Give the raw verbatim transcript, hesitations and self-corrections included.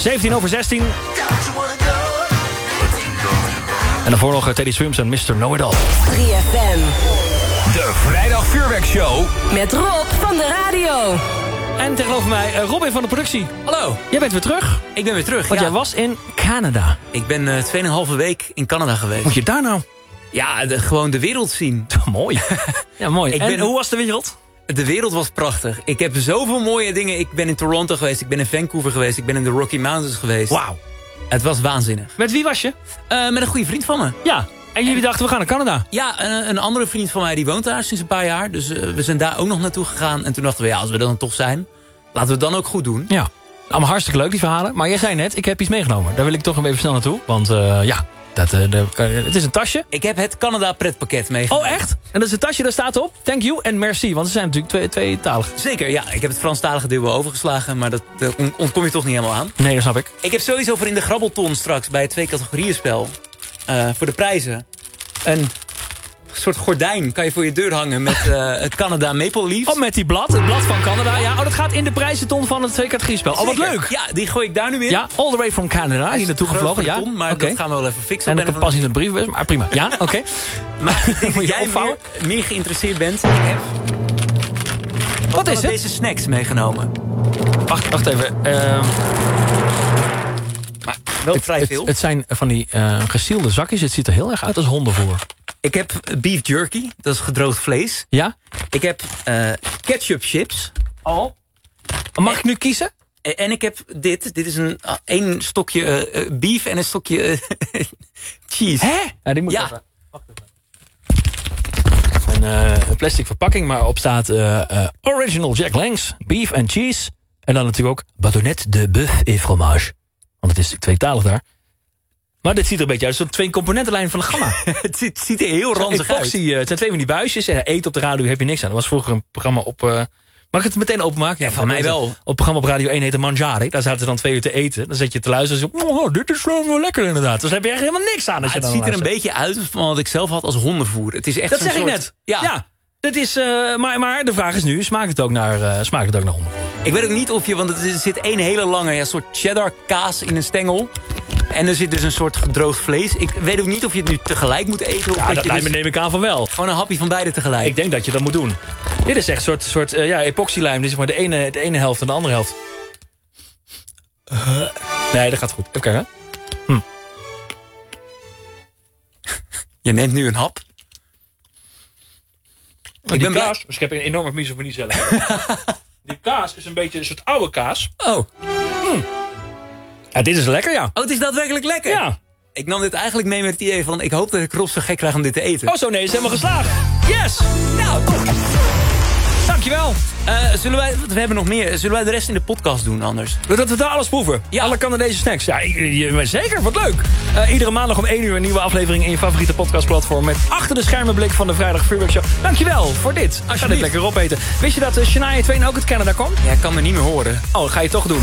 zeventien over zestien. En daarvoor nog Teddy Swims en mister Know-It-All. drie F M. De Vrijdag Vuurwerkshow. Met Rob van de radio. En tegenover mij uh, Robin van de productie. Hallo. Jij bent weer terug. Ik ben weer terug, Want ja. jij was in Canada. Ik ben uh, tweeënhalve week in Canada geweest. Moet je daar nou? Ja, de, gewoon de wereld zien. Mooi. Ja, mooi. Ik en ben- hoe was de wereld? De wereld was prachtig. Ik heb zoveel mooie dingen. Ik ben in Toronto geweest, ik ben in Vancouver geweest, ik ben in de Rocky Mountains geweest. Wauw. Het was waanzinnig. Met wie was je? Uh, met een goede vriend van me. Ja. En jullie dachten, we gaan naar Canada. Ja, een, een andere vriend van mij die woont daar sinds een paar jaar. Dus uh, we zijn daar ook nog naartoe gegaan. En toen dachten we, ja, als we er dan toch zijn, laten we het dan ook goed doen. Ja. Allemaal hartstikke leuk, die verhalen. Maar jij zei net, ik heb iets meegenomen. Daar wil ik toch even snel naartoe. Want uh, ja, dat, uh, de, het is een tasje. Ik heb het Canada pretpakket meegenomen. Oh, echt? En dat is een tasje, daar staat op. Thank you en merci. Want ze zijn natuurlijk twee, tweetalig. Zeker, ja. Ik heb het Franstalige deel wel overgeslagen. Maar dat uh, ontkom je toch niet helemaal aan. Nee, dat snap ik. Ik heb sowieso voor in de grabbelton straks bij het twee categorieën spel. Uh, voor de prijzen. Een soort gordijn kan je voor je deur hangen met uh, het Canada Maple Leafs. Oh, met die blad. Het blad van Canada. Ja, oh, dat gaat in de prijzenton van het twee categoriespel. Oh, wat Zeker. leuk. Ja, die gooi ik daar nu in. Ja, all the way from Canada. Hier naartoe gevlogen. Ja, ton, maar oké. dat gaan we wel even fixen. En op ik heb een pas of niet in de brief, maar prima. Ja, oké. Okay. Maar ik denk Moet dat je jij opvouwen? meer, meer geïnteresseerd bent. Ik heb Wat is het? deze snacks meegenomen. Wacht, wacht even. Uh, Maar wel vrij het, veel. het, het zijn van die uh, gesielde zakjes. Het ziet er heel erg uit als hondenvoer. Ik heb beef jerky, dat is gedroogd vlees. Ja? Ik heb uh, ketchup chips. Oh. Mag ik nu kiezen? En, en ik heb dit. Dit is een uh, één stokje uh, beef en een stokje uh, cheese. Hè? Ja, die moet Ja. even. Wacht even. Een uh, plastic verpakking, maar op staat uh, uh, Original Jack Langs, beef and cheese. En dan natuurlijk ook Bâtonnet de bœuf et fromage. Want het is natuurlijk tweetalig daar. Maar dit ziet er een beetje uit als een twee componentenlijn van de Gamma. het, ziet, het ziet er heel ranzig uit. Epoxy, uh, het zijn twee van die buisjes. En eten op de radio heb je niks aan. Dat was vroeger een programma op... Uh, mag ik het meteen openmaken? Ja, van mij wel. Op het programma op Radio één heette Mangiare. Daar zaten ze dan twee uur te eten. Dan zat je te luisteren en zo... Oh, dit is wel lekker inderdaad. Dus heb je echt helemaal niks aan. Als je Het dan ziet er een luistert. beetje uit van wat ik zelf had als hondenvoer. Het is echt Dat zo'n zeg ik soort- net. Ja. Ja. Dat is, uh, maar, maar de vraag is nu, smaakt het ook naar, uh, smaakt het ook naar honden? Ik weet ook niet of je, want er zit één hele lange ja, soort cheddar kaas in een stengel. En er zit dus een soort gedroogd vlees. Ik weet ook niet of je het nu tegelijk moet eten. Of Ja, dat dat je lijkt me dus neem ik aan van wel. gewoon een hapje van beide tegelijk. Ik denk dat je dat moet doen. Dit is echt een soort, soort uh, ja, epoxylijm. Dit is maar de ene, de ene helft en de andere helft. Uh, nee, dat gaat goed. Oké, hè? Hm. Je neemt nu een hap. Ik ben blij- kaas, dus ik heb een enorme misofonie zelf. Die kaas is een beetje een soort oude kaas. Oh. Ja, dit is lekker, ja. Oh, het is daadwerkelijk lekker. Ja. Ik nam dit eigenlijk mee met het idee van... ik hoop dat ik Rob zo gek krijg om dit te eten. Oh, zo nee, is helemaal geslaagd. Yes! nou, toch. Dankjewel. Uh, zullen wij, we hebben nog meer. Zullen wij de rest in de podcast doen anders? Dat we daar alles proeven. Ja. Alle Canadese snacks. Ja, ik- je- zeker. Wat leuk. Uh, iedere maandag om één uur een nieuwe aflevering in je favoriete podcastplatform. Met achter de schermen blik van de Vrijdag Vuurwerkshow. Dankjewel voor dit. Ga dit lekker opeten. Wist je dat uh, Shania Twain ook uit Canada komt? Ja, ik kan me niet meer horen. Oh, ga je toch doen.